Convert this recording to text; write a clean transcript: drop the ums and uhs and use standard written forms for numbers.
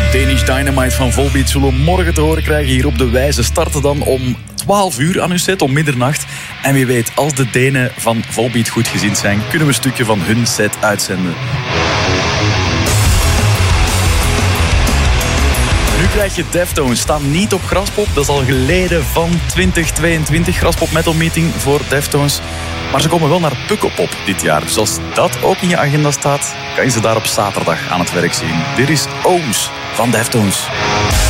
Danish Dynamite van Volbeat zullen morgen te horen krijgen hier op De Wijze. Starten dan om 12 uur aan hun set, om middernacht. En wie weet, als de Denen van Volbeat goed gezind zijn, kunnen we een stukje van hun set uitzenden. Nu krijg je Deftones. Staan niet op Graspop. Dat is al geleden van 2022. Graspop Metal Meeting voor Deftones. Maar ze komen wel naar Pukkelpop dit jaar. Dus als dat ook in je agenda staat, kan je ze daar op zaterdag aan het werk zien. Dit is Ooms van Deftones.